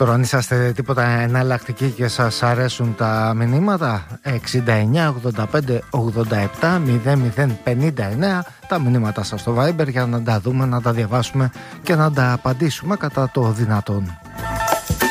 Τώρα, αν είσαστε τίποτα εναλλακτικοί και σας αρέσουν τα μηνύματα, 69 85 87 0059 τα μηνύματα σας στο Viber για να τα δούμε, να τα διαβάσουμε και να τα απαντήσουμε κατά το δυνατόν.